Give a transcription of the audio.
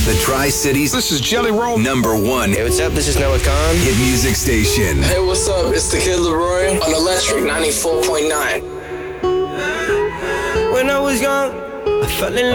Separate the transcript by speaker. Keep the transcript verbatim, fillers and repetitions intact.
Speaker 1: The Tri-Cities.
Speaker 2: This is Jelly Roll.
Speaker 1: Number one.
Speaker 3: Hey, what's up? This is Noah Khan.
Speaker 1: Hit music station.
Speaker 4: Hey, what's up? It's the Kid Leroy on Electric ninety-four point nine.
Speaker 3: When I was young, I fell in love.